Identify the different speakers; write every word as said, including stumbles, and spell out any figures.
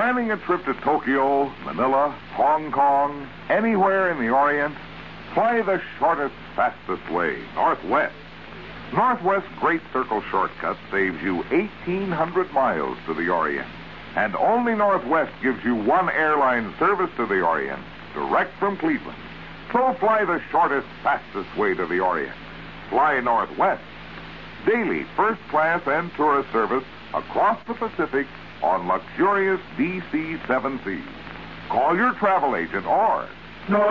Speaker 1: Planning a trip to Tokyo, Manila, Hong Kong, anywhere in the Orient? Fly the shortest, fastest way, Northwest. Northwest Great Circle Shortcut saves you eighteen hundred miles to the Orient. And only Northwest gives you one airline service to the Orient, direct from Cleveland. So fly the shortest, fastest way to the Orient. Fly Northwest. Daily first class and tourist service across the Pacific on luxurious D C seven Cs. Call your travel agent or